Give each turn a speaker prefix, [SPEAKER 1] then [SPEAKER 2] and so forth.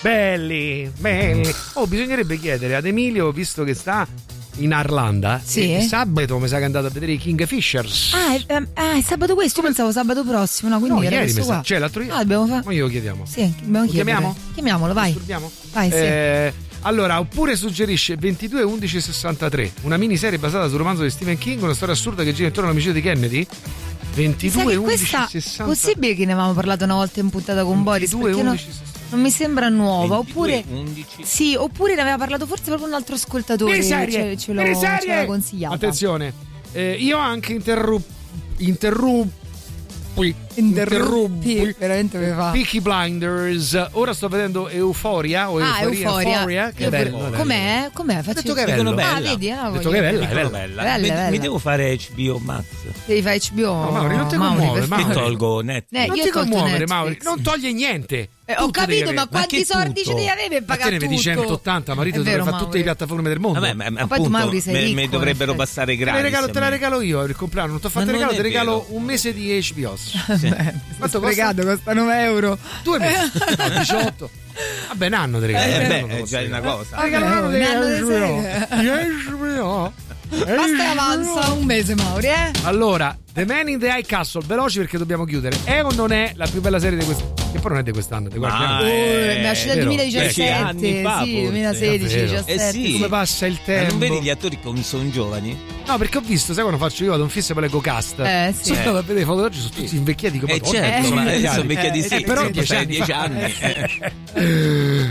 [SPEAKER 1] belli. Oh, bisognerebbe chiedere ad Emilio, visto che sta in Irlanda, sabato mi sa che è andato a vedere i Kingfishers.
[SPEAKER 2] È sabato questo? Io pensavo sabato prossimo, no, quindi era
[SPEAKER 1] ieri
[SPEAKER 2] questo qua.
[SPEAKER 1] Cioè l'altro ieri.
[SPEAKER 2] Dobbiamo fare.
[SPEAKER 1] Ma glielo chiediamo.
[SPEAKER 2] Sì, dobbiamo chiedere. Chiamiamolo, vai.
[SPEAKER 1] Disturbiamo?
[SPEAKER 2] Vai, sì.
[SPEAKER 1] Allora, oppure suggerisce 22-11-63, una miniserie basata sul romanzo di Stephen King, una storia assurda che gira intorno all'omicidio di Kennedy. 22-11-63.
[SPEAKER 2] Possibile che ne avevamo parlato una volta in puntata con Boris? 22-11-63. Non mi sembra nuova.
[SPEAKER 3] 22,
[SPEAKER 2] oppure
[SPEAKER 3] 11.
[SPEAKER 2] Sì, oppure ne aveva parlato forse proprio un altro ascoltatore. Ce l'ha consigliato.
[SPEAKER 1] Attenzione, io ho anche interruppi
[SPEAKER 2] veramente mi fa.
[SPEAKER 1] Peaky Blinders. Ora sto vedendo Euphoria o Euphoria. Che è bello.
[SPEAKER 2] Com'è?
[SPEAKER 1] Ho detto che è bello.
[SPEAKER 2] Vedi,
[SPEAKER 1] ho detto che è
[SPEAKER 3] bella. Mi devo fare HBO Max.
[SPEAKER 2] Devi fare HBO.
[SPEAKER 1] No, Mauri, non ti commuovere,
[SPEAKER 3] Mauri. Tolgo Netflix.
[SPEAKER 1] Non ti commuovere, Mauri. Non toglie niente.
[SPEAKER 2] Ho capito, ma quanti soldi ci devi avere per pagare tutto?
[SPEAKER 1] Te ne vedi 180, marito dovrebbe fare tutte le piattaforme del mondo.
[SPEAKER 3] Vabbè, ma appunto mi dovrebbero passare gratis.
[SPEAKER 1] Te la regalo io per il compleanno. Non ti ho fatto il regalo, ti regalo un mese di HBO.
[SPEAKER 2] Quanto costa 9 euro.
[SPEAKER 1] 2 mesi. 18. Vabbè, un anno ti regalo.
[SPEAKER 3] È già una cosa.
[SPEAKER 1] Regalo un anno di HBO.
[SPEAKER 2] Basta avanza un mese, Mauri,
[SPEAKER 1] Allora, The Man in the High Castle, veloci perché dobbiamo chiudere. È o non è la più bella serie di quest'anno? Che poi non è di quest'anno, di qualche anno.
[SPEAKER 2] È uscita nel 2017,
[SPEAKER 3] anni fa,
[SPEAKER 2] sì, 2016, 17.
[SPEAKER 3] Sì.
[SPEAKER 1] Come passa il tempo?
[SPEAKER 3] Non vedi gli attori come sono giovani?
[SPEAKER 1] No, perché ho visto, sai quando faccio io vado in fissa per l'EcoCast.
[SPEAKER 2] Sì.
[SPEAKER 1] Sono andato a vedere le foto oggi, sono tutti invecchiati come
[SPEAKER 3] certo,
[SPEAKER 1] sono
[SPEAKER 3] invecchiati sì,
[SPEAKER 1] però
[SPEAKER 3] 10 anni.